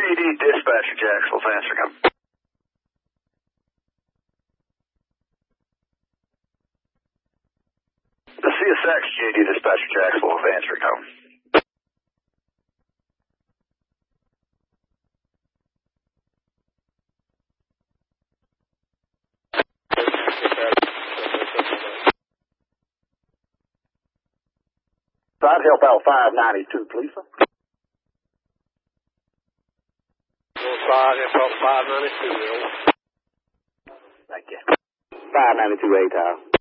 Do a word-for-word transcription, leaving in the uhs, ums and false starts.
E D dispatcher, Jacksonville, answer, come. The C S X G A D dispatcher, Jacksonville, answer, come. I'd help out five ninety-two, please, sir. Five, help out five ninety-two, Thank you. five ninety-two, A-Tower.